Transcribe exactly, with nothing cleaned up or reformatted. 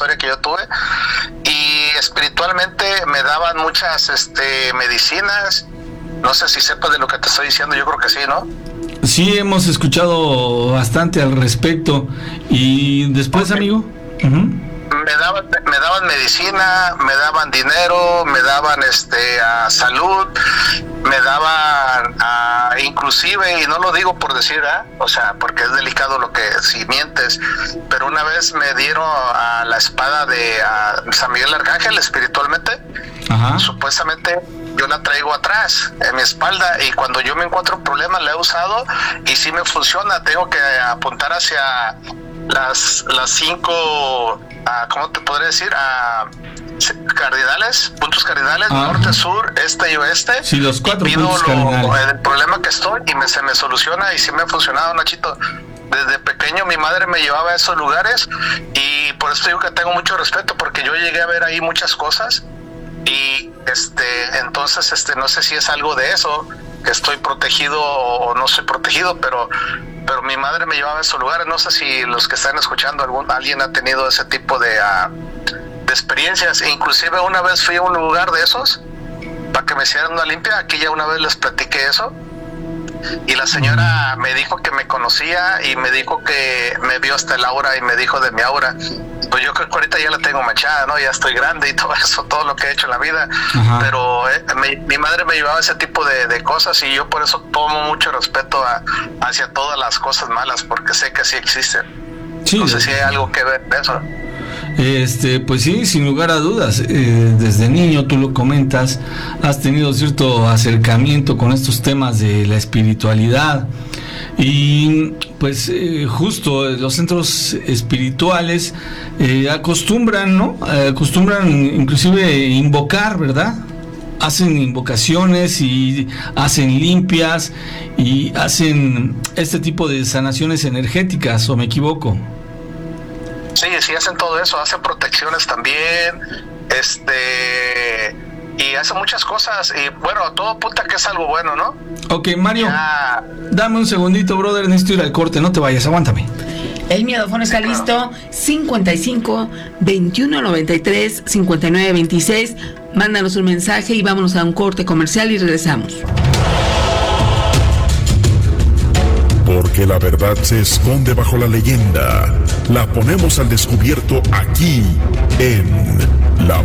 historia que yo tuve, y espiritualmente me daban muchas este, medicinas. No sé si sepas de lo que te estoy diciendo, yo creo que sí, ¿no? Sí, hemos escuchado bastante al respecto. Y después, okay. amigo... Uh-huh. Me daban, me daban medicina, me daban dinero, me daban este uh, salud, me daban uh, inclusive, y no lo digo por decir, ¿eh? O sea, porque es delicado lo que si mientes, pero una vez me dieron a uh, la espada de uh, San Miguel Arcángel espiritualmente. Ajá. Supuestamente yo la traigo atrás en mi espalda, y cuando yo me encuentro un problema la he usado y sí me funciona. Tengo que apuntar hacia las las cinco, uh, ¿cómo te podría decir? Uh, cardinales, puntos cardinales, ah, norte, sur, este y oeste. Sí, los cuatro y pido puntos lo, cardinales. El problema que estoy y me, se me soluciona, y sí me ha funcionado, Nachito. Desde pequeño mi madre me llevaba a esos lugares, y por eso digo que tengo mucho respeto, porque yo llegué a ver ahí muchas cosas, y este entonces este no sé si es algo de eso, que estoy protegido o no soy protegido, pero pero mi madre me llevaba a esos lugares. No sé si los que están escuchando, algún alguien ha tenido ese tipo de, uh, de experiencias. E inclusive una vez fui a un lugar de esos para que me hicieran una limpia. Aquí ya una vez les platiqué eso, y la señora me dijo que me conocía, y me dijo que me vio hasta el aura, y me dijo de mi aura. Pues yo creo que ahorita ya la tengo manchada, ¿no? Ya estoy grande y todo eso, todo lo que he hecho en la vida. Ajá. Pero eh, mi, mi madre me llevaba ese tipo de, de cosas, y yo por eso tomo mucho respeto a, hacia todas las cosas malas, porque sé que sí existen. Sí, no sé si hay algo que ver de eso. Este, pues sí, sin lugar a dudas. Eh, desde niño, tú lo comentas, has tenido cierto acercamiento con estos temas de la espiritualidad. Y pues eh, justo los centros espirituales eh, acostumbran, ¿no? Eh, acostumbran inclusive invocar, ¿verdad? Hacen invocaciones y hacen limpias y hacen este tipo de sanaciones energéticas, ¿o me equivoco? Sí, sí hacen todo eso, hacen protecciones también, este... y hace muchas cosas, y bueno, todo apunta que es algo bueno, ¿no? Ok, Mario, ya... dame un segundito, brother, necesito ir al corte, no te vayas, aguántame. El miedófono está sí, listo, claro. cincuenta y cinco, veintiuno, noventa y tres, cincuenta y nueve, veintiséis, mándanos un mensaje y vámonos a un corte comercial y regresamos. Porque la verdad se esconde bajo la leyenda, la ponemos al descubierto aquí en La